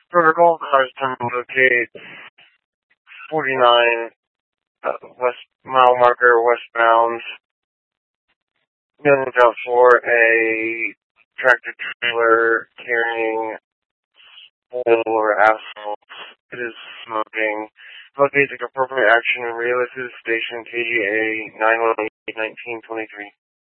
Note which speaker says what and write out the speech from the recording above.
Speaker 1: Protocol cars to locate 49 west mile marker westbound. Look out for a tractor trailer carrying oil or asphalt. It is smoking. Locate the appropriate action and realistic station KGA 918-1923.